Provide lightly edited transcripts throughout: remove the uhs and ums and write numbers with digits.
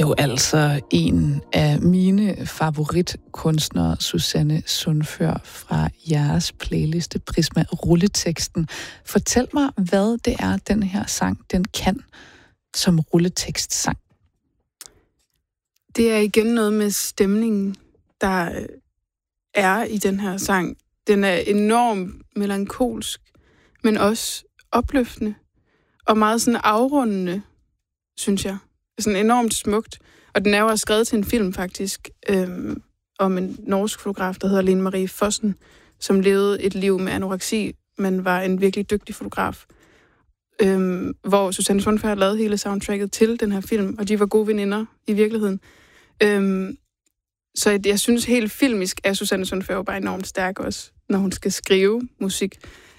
Jo, altså en af mine favoritkunstnere, Susanne Sundfør, fra jeres playliste Prisma Rulleteksten. Fortæl mig, hvad det er, den her sang, den kan som rulletekstsang. Det er igen noget med stemningen, der er i den her sang. Den er enormt melankolsk, men også opløftende og meget sådan afrundende, synes jeg. Sådan enormt smukt. Og den er jo også skrevet til en film, faktisk, om en norsk fotograf, der hedder Lene Marie Fossen, som levede et liv med anoreksi, men var en virkelig dygtig fotograf. Hvor Susanne Sundfør har lavet hele soundtracket til den her film, og de var gode veninder i virkeligheden. Så jeg synes helt filmisk er Susanne Sundfør bare enormt stærk også, når hun skal skrive musik.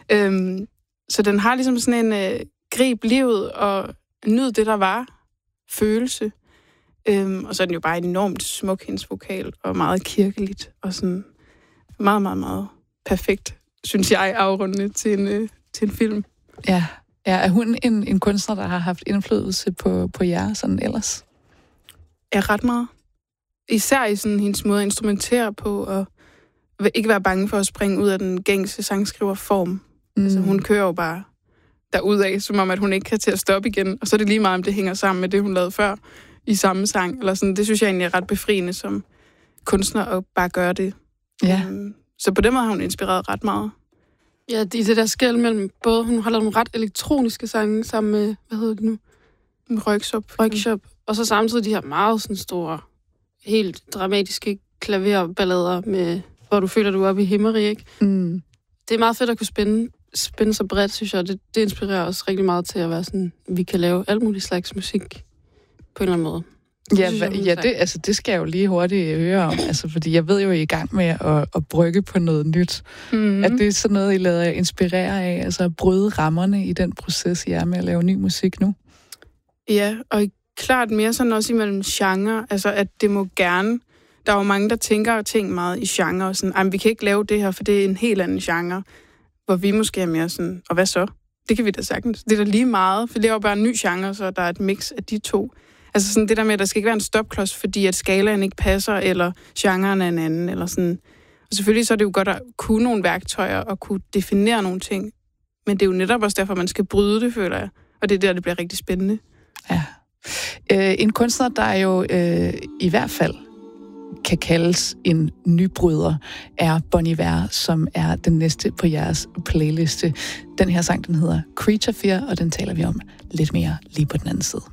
Så den har ligesom sådan en grib livet og nyd det, der var, følelse. Og så er den jo bare enormt smuk, hendes vokal, og meget kirkeligt, og sådan meget, meget, meget perfekt, synes jeg, afrundende til en film. Ja, er hun en kunstner, der har haft indflydelse på jer sådan ellers? Ja, ret meget. Især i sådan hendes måde at instrumentere på, og ikke være bange for at springe ud af den gængse sangskriverform. Altså, hun kører jo bare derudad, som om, at hun ikke kan til at stoppe igen. Og så er det lige meget, om det hænger sammen med det, hun lavede før i samme sang. Eller sådan. Det synes jeg egentlig er ret befriende som kunstner at bare gøre det. Ja. Så på den måde har hun inspireret ret meget. Ja, i det der skel mellem både, hun har lavet nogle ret elektroniske sange sammen med, hvad hedder det nu? Røykshop. Og så samtidig de her meget sådan store, helt dramatiske klaverballader med, hvor du føler, du er oppe i himmerig, ikke? Mm. Det er meget fedt at kunne spænde så bredt, synes jeg. Det inspirerer os rigtig meget til at være sådan, vi kan lave alt muligt slags musik på en eller anden måde. Det skal jeg jo lige hurtigt høre om, altså, fordi jeg ved jo, I er i gang med at brygge på noget nyt. Mm-hmm. Er det sådan noget, I lader inspirere af, altså at bryde rammerne i den proces, I er med at lave ny musik nu? Ja, og klart mere sådan også imellem genre, altså at det må gerne. Der er jo mange, der tænker ting meget i genre, og sådan, vi kan ikke lave det her, for det er en helt anden genre, hvor vi måske er mere sådan, og hvad så? Det kan vi da sagtens. Det er da lige meget, for det er jo bare en ny genre, så der er et mix af de to. Altså sådan det der med, at der skal ikke være en stopklods, fordi at skalaen ikke passer, eller genren er en anden, eller sådan. Og selvfølgelig så er det jo godt at kunne nogle værktøjer, og kunne definere nogle ting. Men det er jo netop også derfor, man skal bryde det, føler jeg. Og det er der, det bliver rigtig spændende. Ja. En kunstner, der jo i hvert fald kan kaldes en nybryder, er Bon Iver, som er den næste på jeres playliste. Den her sang, den hedder Creature Fear, og den taler vi om lidt mere lige på den anden side.